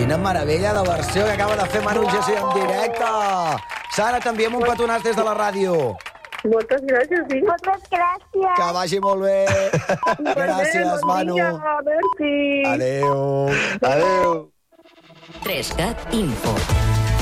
Quina meravella de versió que acaba de fer Manu Chao en directe. Sara, t'enviem un petonàs des de la ràdio. Moltes gràcies, sí. Moltes gràcies. Que vagi molt bé. Gràcies, Manu. Merci. Adéu. Adéu. 3CAT Info.